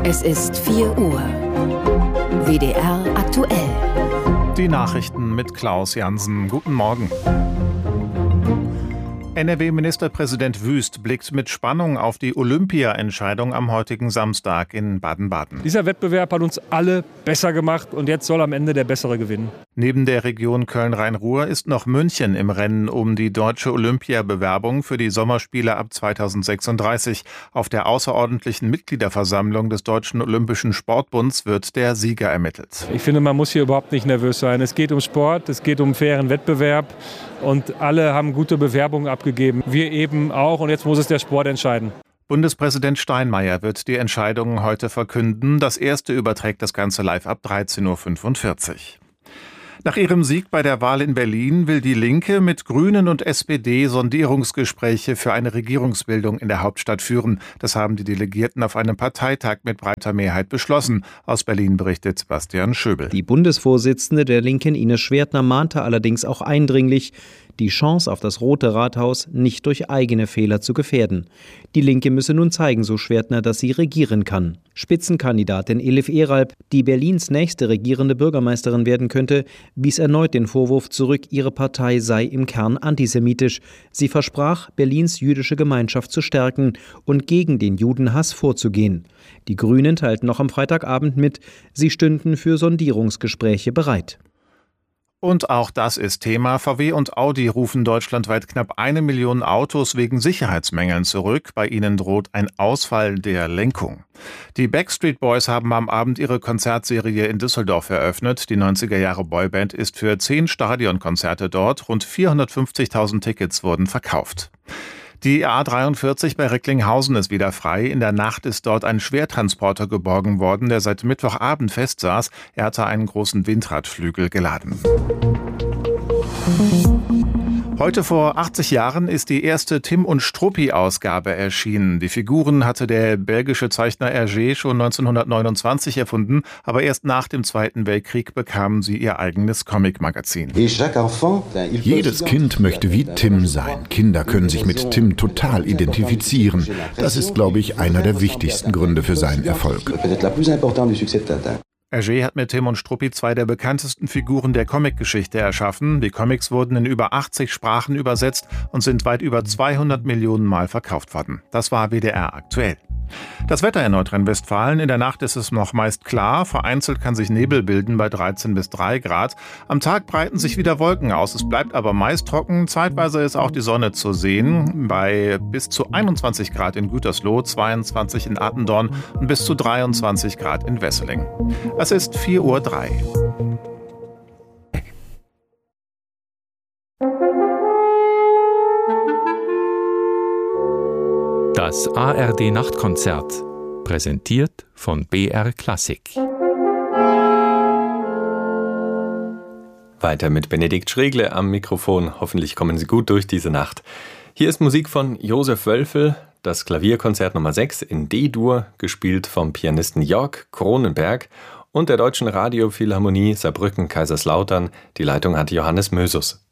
Es ist 4 Uhr. WDR aktuell. Die Nachrichten mit Klaus Jansen. Guten Morgen. NRW-Ministerpräsident Wüst blickt mit Spannung auf die Olympia-Entscheidung am heutigen Samstag in Baden-Baden. Dieser Wettbewerb hat uns alle besser gemacht und jetzt soll am Ende der Bessere gewinnen. Neben der Region Köln-Rhein-Ruhr ist noch München im Rennen um die deutsche Olympiabewerbung für die Sommerspiele ab 2036. Auf der außerordentlichen Mitgliederversammlung des Deutschen Olympischen Sportbunds wird der Sieger ermittelt. Ich finde, man muss hier überhaupt nicht nervös sein. Es geht um Sport, es geht um fairen Wettbewerb und alle haben gute Bewerbungen abgegeben. Wir eben auch und jetzt muss es der Sport entscheiden. Bundespräsident Steinmeier wird die Entscheidungen heute verkünden. Das erste überträgt das Ganze live ab 13.45 Uhr. Nach ihrem Sieg bei der Wahl in Berlin will die Linke mit Grünen und SPD Sondierungsgespräche für eine Regierungsbildung in der Hauptstadt führen. Das haben die Delegierten auf einem Parteitag mit breiter Mehrheit beschlossen. Aus Berlin berichtet Sebastian Schöbel. Die Bundesvorsitzende der Linken, Ines Schwertner, mahnte allerdings auch eindringlich, die Chance auf das Rote Rathaus nicht durch eigene Fehler zu gefährden. Die Linke müsse nun zeigen, so Schwertner, dass sie regieren kann. Spitzenkandidatin Elif Eralp, die Berlins nächste regierende Bürgermeisterin werden könnte, wies erneut den Vorwurf zurück, ihre Partei sei im Kern antisemitisch. Sie versprach, Berlins jüdische Gemeinschaft zu stärken und gegen den Judenhass vorzugehen. Die Grünen teilten noch am Freitagabend mit, sie stünden für Sondierungsgespräche bereit. Und auch das ist Thema. VW und Audi rufen deutschlandweit knapp 1 Million Autos wegen Sicherheitsmängeln zurück. Bei ihnen droht ein Ausfall der Lenkung. Die Backstreet Boys haben am Abend ihre Konzertserie in Düsseldorf eröffnet. Die 90er-Jahre-Boyband ist für 10 Stadionkonzerte dort. Rund 450.000 Tickets wurden verkauft. Die A43 bei Recklinghausen ist wieder frei. In der Nacht ist dort ein Schwertransporter geborgen worden, der seit Mittwochabend festsaß. Er hatte einen großen Windradflügel geladen. Heute vor 80 Jahren ist die erste Tim und Struppi-Ausgabe erschienen. Die Figuren hatte der belgische Zeichner Hergé schon 1929 erfunden, aber erst nach dem Zweiten Weltkrieg bekamen sie ihr eigenes Comic-Magazin. Jedes Kind möchte wie Tim sein. Kinder können sich mit Tim total identifizieren. Das ist, glaube ich, einer der wichtigsten Gründe für seinen Erfolg. Hergé hat mit Tim und Struppi 2 der bekanntesten Figuren der Comicgeschichte erschaffen. Die Comics wurden in über 80 Sprachen übersetzt und sind weit über 200 Millionen Mal verkauft worden. Das war WDR aktuell. Das Wetter in Nordrhein-Westfalen. In der Nacht ist es noch meist klar. Vereinzelt kann sich Nebel bilden bei 13 bis 3 Grad. Am Tag breiten sich wieder Wolken aus. Es bleibt aber meist trocken. Zeitweise ist auch die Sonne zu sehen. Bei bis zu 21 Grad in Gütersloh, 22 in Attendorn und bis zu 23 Grad in Wesseling. Es ist 4:03 Uhr. Das ARD-Nachtkonzert, präsentiert von BR Klassik. Weiter mit Benedikt Schregle am Mikrofon. Hoffentlich kommen Sie gut durch diese Nacht. Hier ist Musik von Josef Wölfel, das Klavierkonzert Nummer 6 in D-Dur, gespielt vom Pianisten Jörg Kronenberg und der Deutschen Radiophilharmonie Saarbrücken-Kaiserslautern. Die Leitung hat Johannes Mösus.